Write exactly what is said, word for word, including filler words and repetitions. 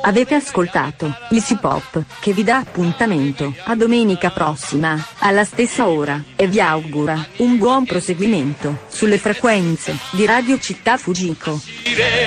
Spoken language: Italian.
Avete ascoltato Easy Pop, che vi dà appuntamento a domenica prossima, alla stessa ora, e vi augura un buon proseguimento sulle frequenze di Radio Città Fujiko.